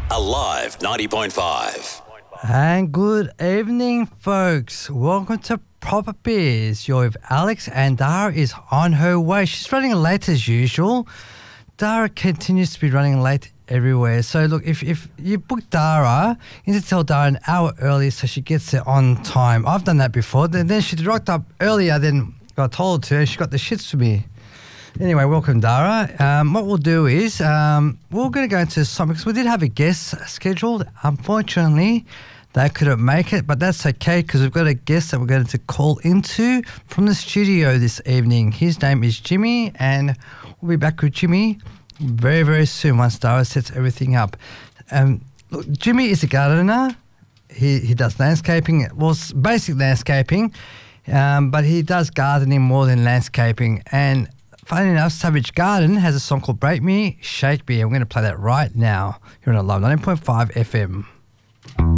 Alive 90.5. And good evening, folks. Welcome to Proper Beers. You're with Alex, and Dara is on her way. She's running late as usual. Dara continues to be running late everywhere. So, look, if you book Dara, you need to tell Dara an hour early so she gets there on time. I've done that before. Then she rocked up earlier than I told her to, and she got the shits for me. Anyway, welcome, Dara. What we'll do is we're going to go into some, because we did have a guest scheduled. Unfortunately, they couldn't make it, but that's okay because we've got a guest that we're going to call into from the studio this evening. His name is Jimmy, and we'll be back with Jimmy very, very soon once Dara sets everything up. Look, Jimmy is a gardener. He does landscaping, well, basic landscaping, but he does gardening more than landscaping. And funny enough, Savage Garden has a song called Break Me, Shake Me, and we're going to play that right now here on Alive 90.5 FM.